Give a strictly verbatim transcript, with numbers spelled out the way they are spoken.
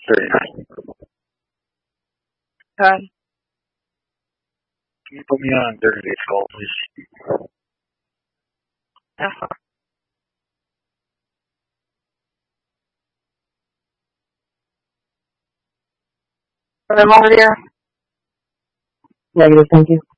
thirty-nine. Hi. Can you put me on thirty-eight call, please? Uh-huh. I'm over there. Negative, thank you.